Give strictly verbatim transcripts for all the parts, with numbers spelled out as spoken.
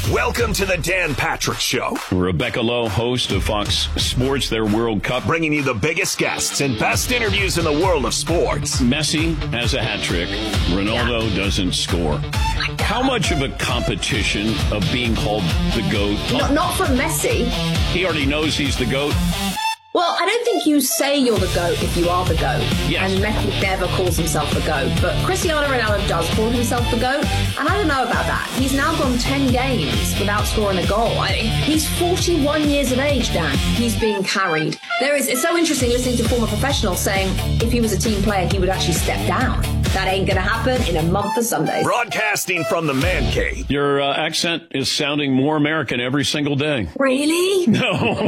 Welcome to the Dan Patrick Show. Rebecca Lowe, host of Fox Sports, their World Cup. Bringing you the biggest guests and best interviews in the world of sports. Messi has a hat trick. Ronaldo yeah. doesn't score. How much of a competition of being called the GOAT? Not, not from Messi. He already knows he's the GOAT. Well, I don't think you say you're the GOAT if you are the GOAT. Yes. And Messi never calls himself the GOAT. But Cristiano Ronaldo does call himself the GOAT. And I don't know about that. He's now gone ten games without scoring a goal. I mean, he's forty-one years of age, Dan. He's being carried. There is, it's so interesting listening to former professionals saying if he was a team player, he would actually step down. That ain't going to happen in a month of Sundays. Broadcasting from the man cave. Your uh, accent is sounding more American every single day. Really? No.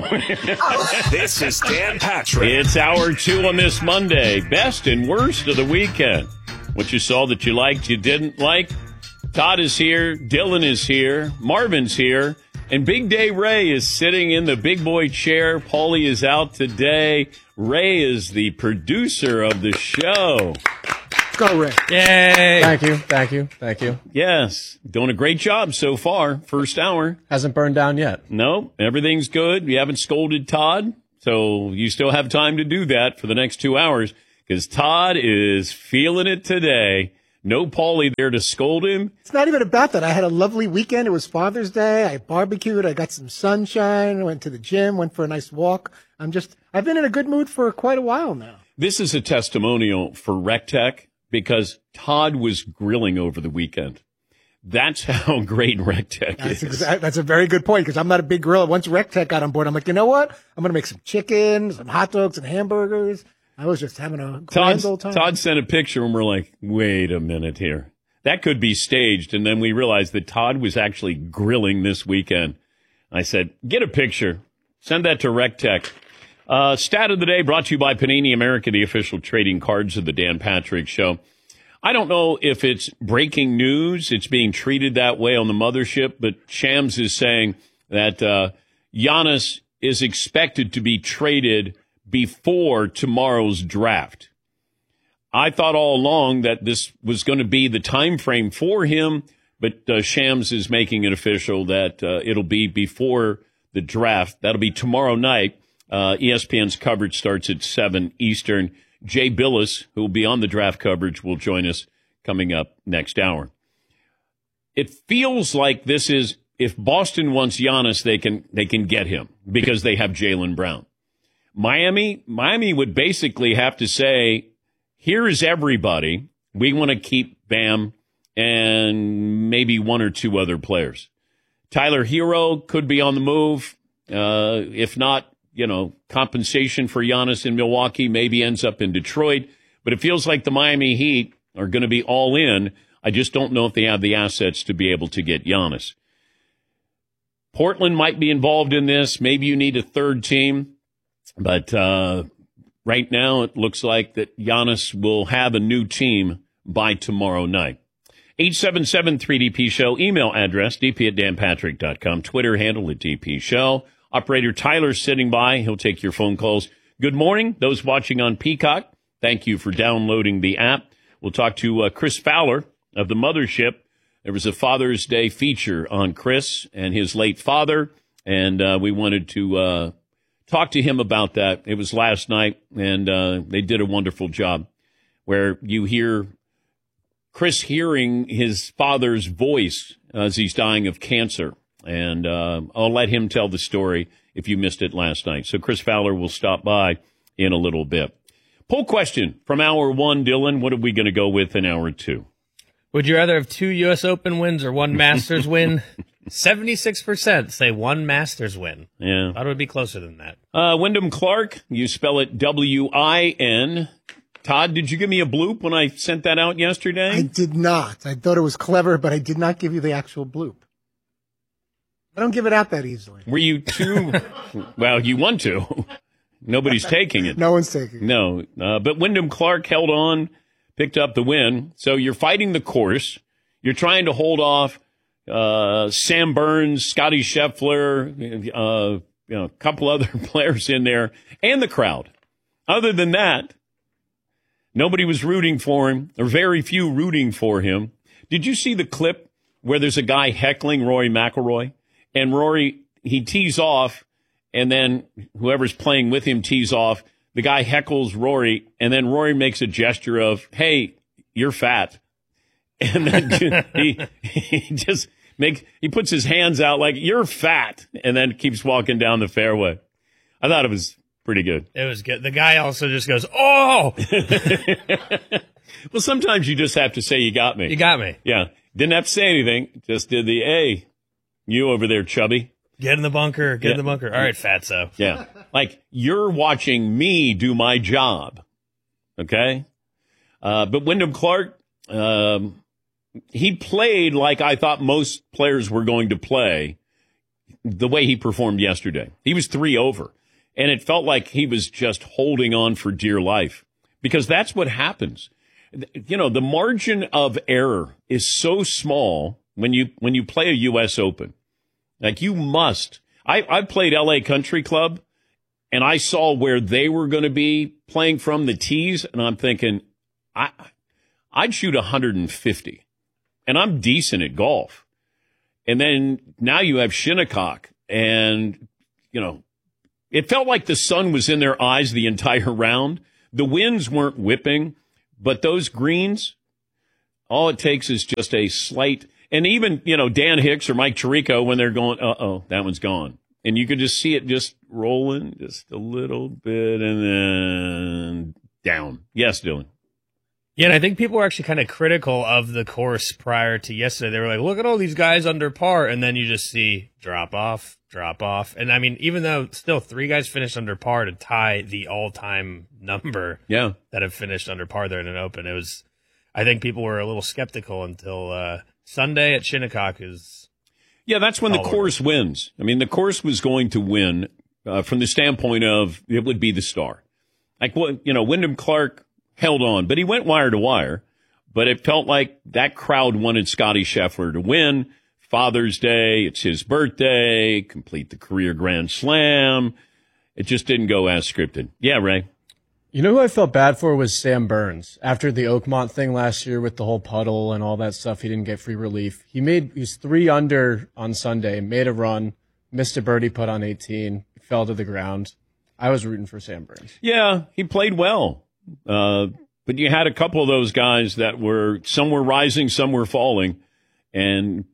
Oh. This is Dan Patrick. It's hour two on this Monday. Best and worst of the weekend. What you saw that you liked, you didn't like. Todd is here. Dylan is here. Marvin's here. And Big Day Ray is sitting in the big boy chair. Paulie is out today. Ray is the producer of the show. Go, Ray. Yay. Thank you. Thank you. Thank you. Yes. Doing a great job so far. First hour. Hasn't burned down yet. No, everything's good. You haven't scolded Todd, so you still have time to do that for the next two hours because Todd is feeling it today. No Paulie there to scold him. It's not even about that. I had a lovely weekend. It was Father's Day. I barbecued. I got some sunshine. I went to the gym, went for a nice walk. I'm just, I've been in a good mood for quite a while now. This is a testimonial for RecTech. Because Todd was grilling over the weekend. That's how great RecTech that's is. Exa- that's a very good point because I'm not a big griller. Once RecTech got on board, I'm like, you know what? I'm going to make some chicken, some hot dogs, and hamburgers. I was just having a grand old time. Todd sent a picture, and we're like, wait a minute here. That could be staged. And then we realized that Todd was actually grilling this weekend. I said, get a picture. Send that to RecTech. Uh, stat of the day brought to you by Panini America, the official trading cards of the Dan Patrick Show. I don't know if it's breaking news. It's being treated that way on the mothership, but Shams is saying that uh, Giannis is expected to be traded before tomorrow's draft. I thought all along that this was going to be the time frame for him, but uh, Shams is making it official that uh, it'll be before the draft. That'll be tomorrow night. Uh, E S P N's coverage starts at seven Eastern. Jay Billis, who will be on the draft coverage, will join us coming up next hour. It feels like this is, if Boston wants Giannis, they can they can get him because they have Jaylen Brown. Miami, Miami would basically have to say, here is everybody. We want to keep Bam and maybe one or two other players. Tyler Hero could be on the move. Uh, if not, you know, compensation for Giannis in Milwaukee maybe ends up in Detroit. But it feels like the Miami Heat are going to be all in. I just don't know if they have the assets to be able to get Giannis. Portland might be involved in this. Maybe you need a third team. But uh, right now it looks like that Giannis will have a new team by tomorrow night. eight seven seven three D P Show. Email address, d p at dan patrick dot com. Twitter handle at D P Show. Operator Tyler's sitting by. He'll take your phone calls. Good morning. Those watching on Peacock, thank you for downloading the app. We'll talk to uh, Chris Fowler of the Mothership. There was a Father's Day feature on Chris and his late father, and uh, we wanted to uh, talk to him about that. It was last night, and uh, they did a wonderful job where you hear Chris hearing his father's voice as he's dying of cancer. And uh, I'll let him tell the story if you missed it last night. So Chris Fowler will stop by in a little bit. Poll question from hour one, Dylan. What are we going to go with in hour two? Would you rather have two U S Open wins or one Masters win? seventy-six percent say one Masters win. Yeah. Thought it would be closer than that. Uh, Wyndham Clark, you spell it W I N. Todd, did you give me a bloop when I sent that out yesterday? I did not. I thought it was clever, but I did not give you the actual bloop. I don't give it out that easily. Were you too? Well, you want to. Nobody's taking it. No one's taking it. No. Uh, but Wyndham Clark held on, picked up the win. So you're fighting the course. You're trying to hold off uh, Sam Burns, Scotty Scheffler, uh, you know, a couple other players in there, and the crowd. Other than that, nobody was rooting for him, or very few rooting for him. Did you see the clip where there's a guy heckling Rory McIlroy, and Rory, he tees off, and then whoever's playing with him tees off. The guy heckles Rory, and then Rory makes a gesture of, hey, you're fat. And then he, he just makes, he puts his hands out like, you're fat, and then keeps walking down the fairway. I thought it was pretty good. It was good. The guy also just goes, oh! Well, sometimes you just have to say, you got me. You got me. Yeah. Didn't have to say anything. Just did the, hey, you over there, chubby. Get in the bunker. Get Yeah. in the bunker. All right, fatso. Yeah. Like, you're watching me do my job. Okay? Uh, but Wyndham Clark, um, he played like I thought most players were going to play the way he performed yesterday. He was three over. And it felt like he was just holding on for dear life. Because that's what happens. You know, the margin of error is so small when you when you play a U S Open. Like, you must. I, I played L A Country Club, and I saw where they were going to be playing from the tees, and I'm thinking, I, I'd shoot one hundred fifty, and I'm decent at golf. And then now you have Shinnecock, and, you know, it felt like the sun was in their eyes the entire round. The winds weren't whipping, but those greens, all it takes is just a slight, and even, you know, Dan Hicks or Mike Tirico, when they're going, uh-oh, that one's gone. And you could just see it just rolling just a little bit and then down. Yes, Dylan. Yeah, and I think people were actually kind of critical of the course prior to yesterday. They were like, look at all these guys under par, and then you just see drop off, drop off. And, I mean, even though still three guys finished under par to tie the all-time number Yeah. that have finished under par there in an Open, it was – I think people were a little skeptical until uh, Sunday at Shinnecock is – Yeah, that's when the course wins. I mean, the course was going to win uh, from the standpoint of it would be the star. Like, what, you know, Wyndham Clark held on, but he went wire to wire. But it felt like that crowd wanted Scotty Scheffler to win. Father's Day, it's his birthday, complete the career Grand Slam. It just didn't go as scripted. Yeah, Ray. You know who I felt bad for was Sam Burns. After the Oakmont thing last year with the whole puddle and all that stuff, he didn't get free relief. He made he was three under on Sunday, made a run, missed a birdie putt on eighteen, fell to the ground. I was rooting for Sam Burns. Yeah, he played well. Uh, but you had a couple of those guys that were, some were rising, some were falling. And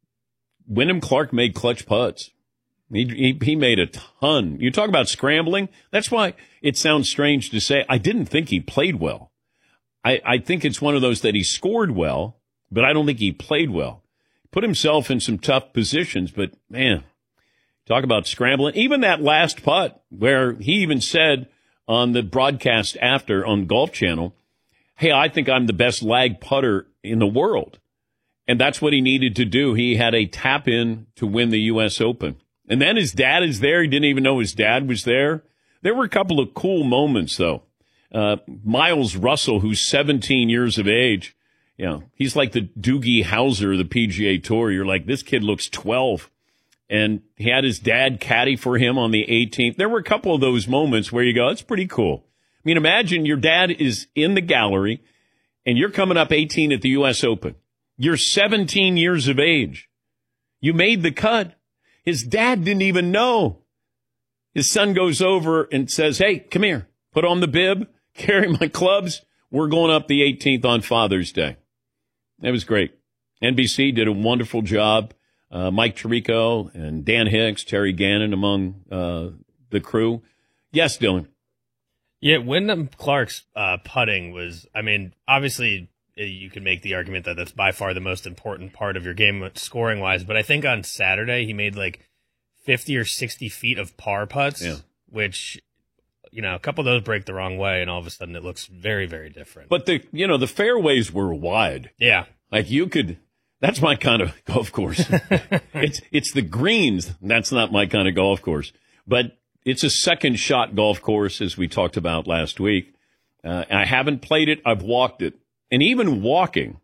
Wyndham Clark made clutch putts. He, he he made a ton. You talk about scrambling. That's why it sounds strange to say. I didn't think he played well. I, I think it's one of those that he scored well, but I don't think he played well. Put himself in some tough positions, but man, talk about scrambling. Even that last putt where he even said on the broadcast after on Golf Channel, hey, I think I'm the best lag putter in the world. And that's what he needed to do. He had a tap in to win the U S Open. And then his dad is there. He didn't even know his dad was there. There were a couple of cool moments, though. Uh, Miles Russell, who's seventeen years of age, you know, he's like the Doogie Howser of the P G A Tour. You're like, this kid looks twelve. And he had his dad caddy for him on the eighteenth. There were a couple of those moments where you go, that's pretty cool. I mean, imagine your dad is in the gallery, and you're coming up eighteen at the U S Open. You're seventeen years of age. You made the cut. His dad didn't even know. His son goes over and says, hey, come here. Put on the bib. Carry my clubs. We're going up the eighteenth on Father's Day. That was great. N B C did a wonderful job. Uh, Mike Tirico and Dan Hicks, Terry Gannon among uh, the crew. Yes, Dylan. Yeah, Wyndham Clark's uh, putting was, I mean, obviously you can make the argument that that's by far the most important part of your game scoring-wise, but I think on Saturday he made like fifty or sixty feet of par putts, yeah. which, you know, a couple of those break the wrong way, and all of a sudden it looks very, very different. But, the you know, the fairways were wide. Yeah. Like you could... That's my kind of golf course. it's it's the greens. That's not my kind of golf course. But it's a second shot golf course, as we talked about last week. Uh, I haven't played it. I've walked it. And even walking,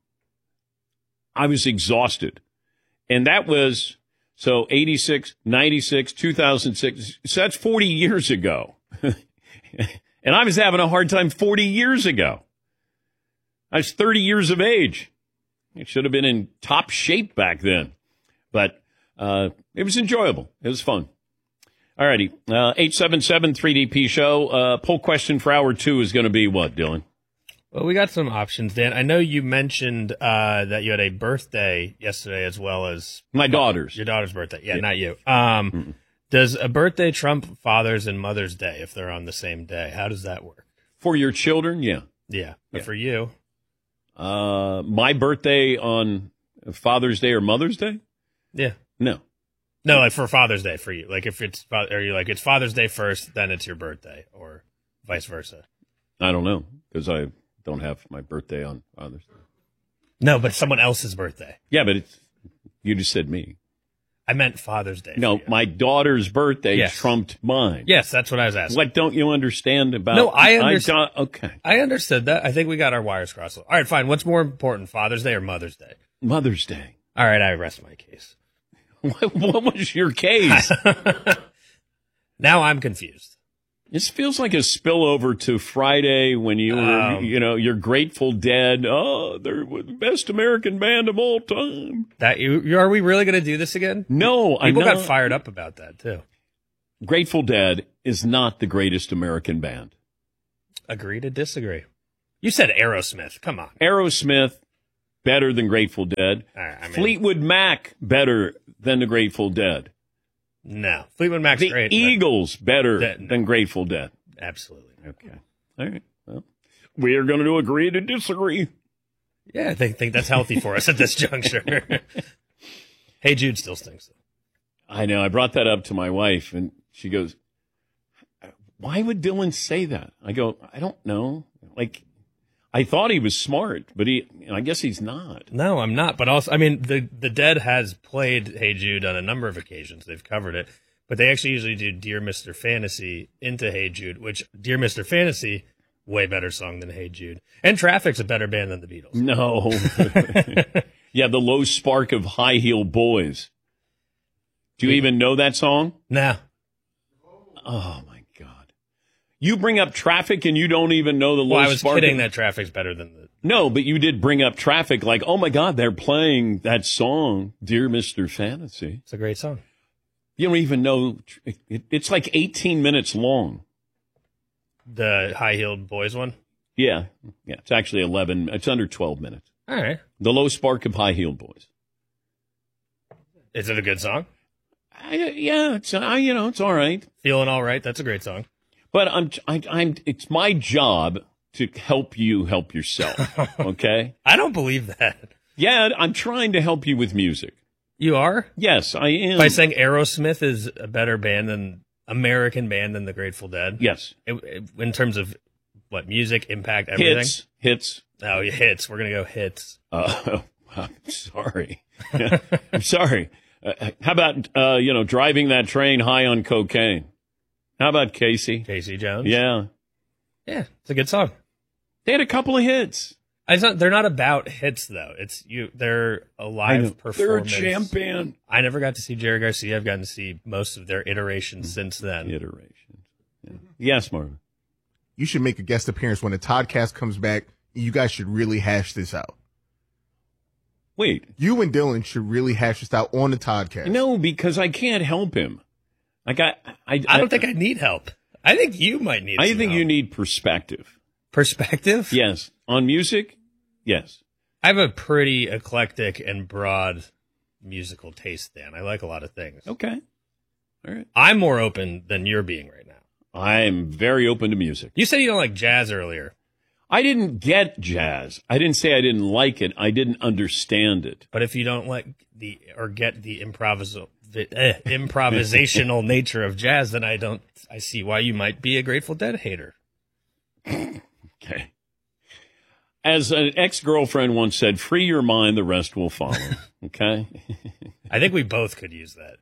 I was exhausted. And that was, so eighty-six, ninety-six, two thousand six. So that's forty years ago. And I was having a hard time forty years ago. I was thirty years of age. It should have been in top shape back then. But uh, it was enjoyable. It was fun. All righty. Uh, eight seven seven three D P show. Uh, poll question for hour two is going to be what, Dylan? Well, we got some options, Dan. I know you mentioned uh, that you had a birthday yesterday as well as... My daughter's. Your daughter's birthday. Yeah, yeah. Not you. Um, mm-mm. Does a birthday trump Father's and Mother's Day if they're on the same day? How does that work? For your children, yeah. Yeah, but yeah. for you? Uh, my birthday on Father's Day or Mother's Day? Yeah. No. No, like for Father's Day for you. Like if it's, are you like, it's Father's Day first, then it's your birthday, or vice versa? I don't know, because I don't have my birthday on Father's Day. No, but someone else's birthday. Yeah, but it's, you just said me. I meant Father's Day. No, my daughter's birthday yes. trumped mine. Yes, that's what I was asking. What don't you understand about? No, I understand. I, okay, I understood that. I think we got our wires crossed. All right, fine. What's more important, Father's Day or Mother's Day? Mother's Day. All right, I rest my case. What, what was your case? Now I'm confused. This feels like a spillover to Friday when you were, um, you know, you're Grateful Dead. Oh, they're the best American band of all time. That you, you are we really going to do this again? No, people I know. got fired up about that too. Grateful Dead is not the greatest American band. Agree to disagree. You said Aerosmith. Come on, Aerosmith better than Grateful Dead. Right, I mean, Fleetwood Mac better than the Grateful Dead. No, Fleetwood Mac's the great. The Eagles better that, no. than Grateful Dead. Absolutely. Okay. All right. Well, we are going to agree to disagree. Yeah, I think, think that's healthy for us at this juncture. Hey Jude still stinks. I know. I brought that up to my wife, and she goes, why would Dylan say that? I go, I don't know. Like, I thought he was smart, but he, I guess he's not. No, I'm not. But also, I mean, the the Dead has played Hey Jude on a number of occasions. They've covered it. But they actually usually do Dear Mister Fantasy into Hey Jude, which Dear Mister Fantasy, way better song than Hey Jude. And Traffic's a better band than the Beatles. No. Yeah, the low spark of High Heel Boys. Do you even know that song? No. Oh, my God. You bring up Traffic and you don't even know the low spark? Well, I was spark kidding of... that Traffic's better than the... No, but you did bring up Traffic like, oh, my God, they're playing that song, Dear Mister Fantasy. It's a great song. You don't even know. It's like eighteen minutes long. The high-heeled boys one? Yeah. Yeah, it's actually eleven. It's under twelve minutes. All right. The Low Spark of High-Heeled Boys. Is it a good song? I, yeah, it's I, you know, it's all right. Feeling all right. That's a great song. But I'm, I, I'm. It's my job to help you help yourself. Okay. I don't believe that. Yeah, I'm trying to help you with music. You are? Yes, I am. By saying Aerosmith is a better band than American band than the Grateful Dead. Yes. It, it, in terms of what music, impact, everything. Hits, hits. Oh, yeah, hits. We're gonna go hits. Uh, I'm sorry. I'm sorry. Uh, how about, uh, you know, driving that train high on cocaine? How about Casey? Casey Jones? Yeah. Yeah, it's a good song. They had a couple of hits. It's not, they're not about hits, though. It's you. They're a live performance. They're a jam band. I never got to see Jerry Garcia. I've gotten to see most of their iterations mm-hmm. since then. Iterations. Yeah. Yes, Marvin. You should make a guest appearance when the Toddcast comes back. You guys should really hash this out. Wait. You and Dylan should really hash this out on the Toddcast. No, because I can't help him. Like I, I, I don't I, think I need help. I think you might need I some think help. you need perspective. Perspective? Yes. On music? Yes. I have a pretty eclectic and broad musical taste, Dan. I like a lot of things. Okay. All right. I'm more open than you're being right now. I'm very open to music. You said you don't like jazz earlier. I didn't get jazz. I didn't say I didn't like it. I didn't understand it. But if you don't like the or get the improviso, eh, improvisational nature of jazz, then I don't. I see why you might be a Grateful Dead hater. Okay. As an ex-girlfriend once said, free your mind, the rest will follow. Okay? I think we both could use that.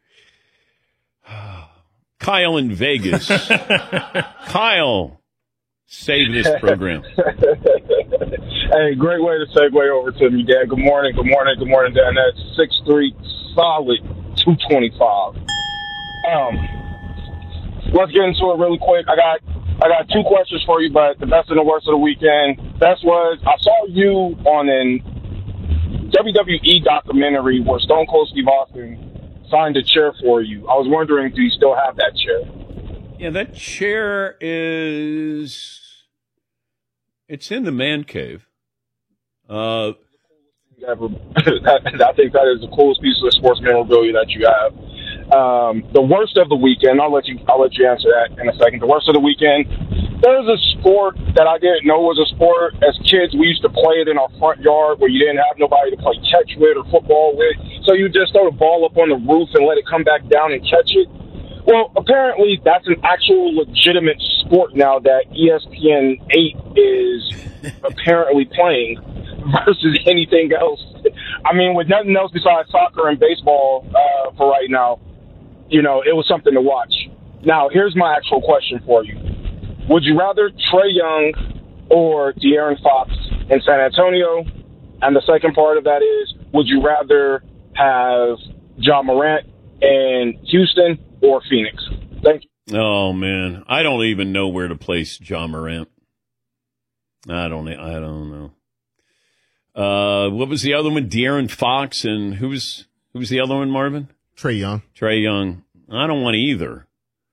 Kyle in Vegas. Kyle, save this program. Hey, great way to segue over to me, Dan. Good morning, good morning, good morning, Dan. That's six three, solid two twenty-five. Um, let's get into it really quick. I got I got two questions for you, but the best and the worst of the weekend. Best was, I saw you on an W W E documentary where Stone Cold Steve Austin signed a chair for you. I was wondering, do you still have that chair? Yeah, that chair is, it's in the man cave. Uh, Ever. I think that is the coolest piece of sports memorabilia that you have. Um, the worst of the weekend, I'll let you I'll let you answer that in a second. The worst of the weekend, there's a sport that I didn't know was a sport. As kids, we used to play it in our front yard where you didn't have nobody to play catch with or football with. So you just throw the ball up on the roof and let it come back down and catch it. Well, apparently that's an actual legitimate sport now that E S P N eight is apparently playing versus anything else. I mean, with nothing else besides soccer and baseball uh, for right now, you know, it was something to watch. Now, here's my actual question for you. Would you rather Trae Young or De'Aaron Fox in San Antonio? And the second part of that is, would you rather have Ja Morant in Houston or Phoenix? Thank you. Oh, man. I don't even know where to place Ja Morant. I don't I don't know. Uh, what was the other one? De'Aaron Fox, and who was, who was the other one, Marvin? Trae Young. Trae Young. I don't want either.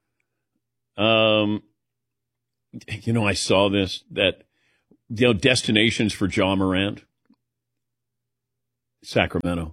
Um, you know, I saw this, that, you know, destinations for Ja Morant. Sacramento.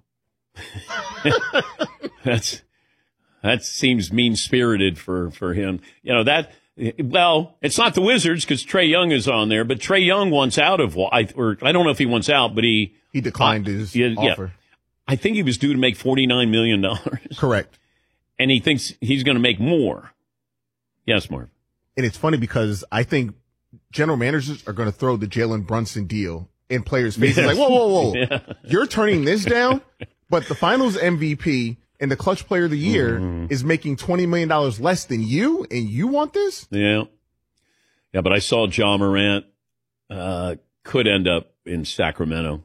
That's, that seems mean-spirited for, for him. You know, that, well, it's not the Wizards because Trae Young is on there, but Trae Young wants out of, I, or I don't know if he wants out, but he. He declined uh, his yeah, offer. Yeah. I think he was due to make forty-nine million dollars. Correct. And he thinks he's going to make more. Yes, Marv. And it's funny because I think general managers are going to throw the Jalen Brunson deal in players' faces. Yes. Like, whoa, whoa, whoa. Yeah. You're turning this down, but the finals M V P and the clutch player of the year mm-hmm. is making twenty million dollars less than you, and you want this? Yeah. Yeah, but I saw Ja Morant uh, could end up in Sacramento.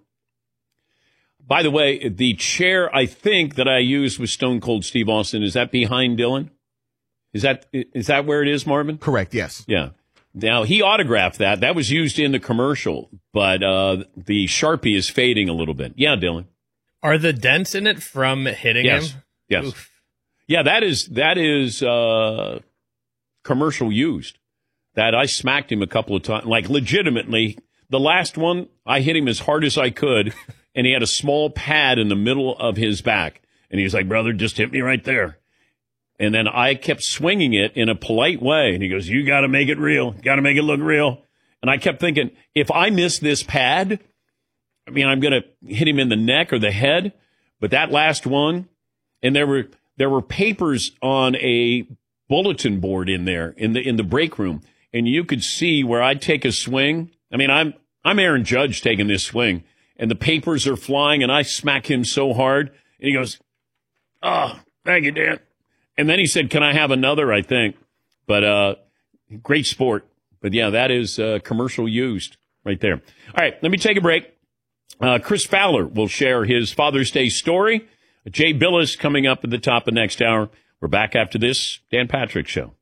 By the way, the chair I think that I used with Stone Cold Steve Austin, is that behind Dylan? Is that is that where it is, Marvin? Correct, yes. Yeah. Now, he autographed that. That was used in the commercial, but uh, the Sharpie is fading a little bit. Yeah, Dylan. Are the dents in it from hitting yes. him? Yes. Oof. Yeah, that is that is uh, commercial used. That I smacked him a couple of times, like legitimately. The last one, I hit him as hard as I could, and he had a small pad in the middle of his back. And he was like, brother, just hit me right there. And then I kept swinging it in a polite way. And he goes, you got to make it real. Got to make it look real. And I kept thinking, if I miss this pad, I mean, I'm going to hit him in the neck or the head. But that last one, and there were there were papers on a bulletin board in there in the in the break room, and you could see where I'd take a swing. I mean, I'm I'm Aaron Judge taking this swing, and the papers are flying, and I smack him so hard, and he goes, "Oh, thank you, Dan." And then he said, "Can I have another?" I think, but uh, great sport. But yeah, that is uh, commercial used right there. All right, let me take a break. Uh, Chris Fowler will share his Father's Day story. Jay Billis coming up at the top of next hour. We're back after this Dan Patrick Show.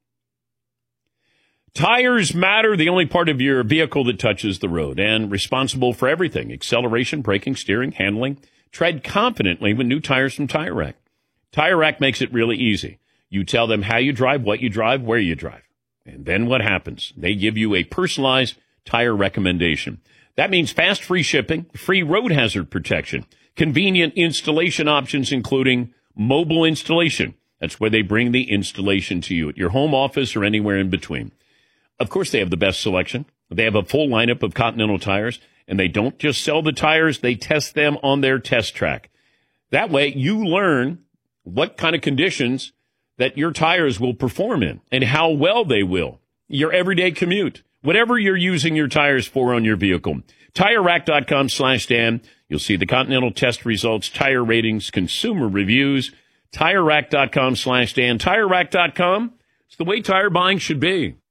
Tires matter, the only part of your vehicle that touches the road, and responsible for everything: acceleration, braking, steering, handling. Tread confidently with new tires from Tire Rack. Tire Rack makes it really easy. You tell them how you drive, what you drive, where you drive. And then what happens? They give you a personalized tire recommendation. That means fast, free shipping, free road hazard protection, convenient installation options, including mobile installation. That's where they bring the installation to you at your home office or anywhere in between. Of course, they have the best selection. They have a full lineup of Continental tires, and they don't just sell the tires, they test them on their test track. That way, you learn what kind of conditions that your tires will perform in and how well they will. Your everyday commute, whatever you're using your tires for on your vehicle. TireRack.com slash Dan. You'll see the Continental test results, tire ratings, consumer reviews. TireRack.com slash Dan. TireRack dot com. It's the way tire buying should be.